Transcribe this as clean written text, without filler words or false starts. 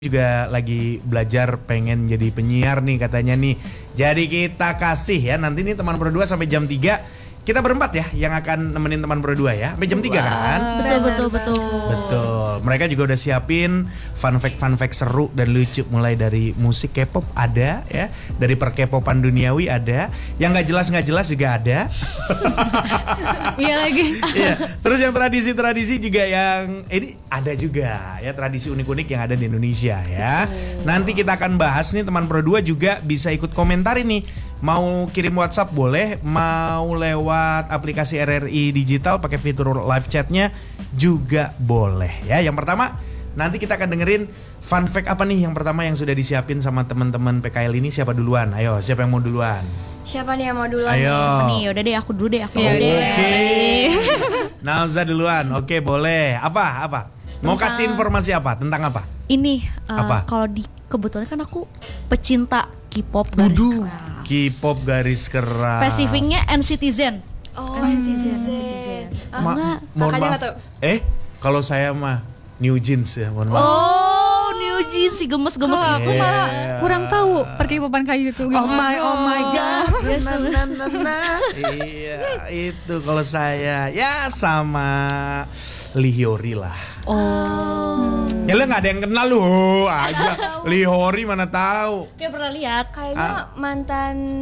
juga lagi belajar pengen jadi penyiar nih katanya nih. Jadi kita kasih ya nanti nih teman berdua sampai jam 3 kita berempat ya yang akan nemenin teman berdua ya sampai jam 3 kan? Betul. Betul. Mereka juga udah siapin fun fact seru dan lucu mulai dari musik K-pop ada ya, dari per-K-popan duniawi ada, yang nggak jelas juga ada. Iya lagi. Iya. Terus yang tradisi juga yang ini ada juga ya, tradisi unik-unik yang ada di Indonesia ya. Nanti kita akan bahas nih teman Pro 2 juga bisa ikut komentar ini. Mau kirim WhatsApp boleh, mau lewat aplikasi RRI Digital pakai fitur live chatnya juga boleh ya. Yang pertama nanti kita akan dengerin fun fact apa nih yang pertama yang sudah disiapin sama teman-teman PKL ini. Siapa duluan? Ayo, siapa yang mau duluan? Siapa nih yang mau duluan? Ayo. Siapa nih? Udah deh aku dulu deh. Oke. Nauza duluan. Oke, boleh. Apa? Mau kasih informasi apa? Tentang apa? Ini Apa? kalau di kebetulan kan aku pecinta K-pop garis Waduh, keras. K-pop garis keras. Spesifiknya NCTzen. Oh, NCTzen. Mohon Makanya maaf. nggak tuh. Kalau saya mah New Jeans ya, mohon maaf. Oh, New Jeans sih gemes. Aku malah Yeah. kurang tahu perkipopan kayak gitu. Oh my god. Yes, Iya, itu kalau saya ya sama Lee Hyori lah. Oh. Ya lu nggak ada yang kenal lu aja. Lee Hyori mana tahu. Kayak pernah lihat. Kayaknya mantan